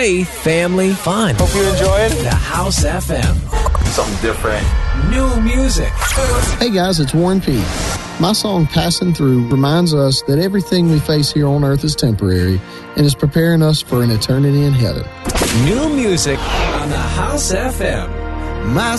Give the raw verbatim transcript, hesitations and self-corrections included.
faith, family, fun. Hope you enjoyed The House F M. something different. New music. Hey guys, it's Warren P. My song Passing Through reminds us that everything we face here on earth is temporary and is preparing us for an eternity in heaven. New music on the House F M. My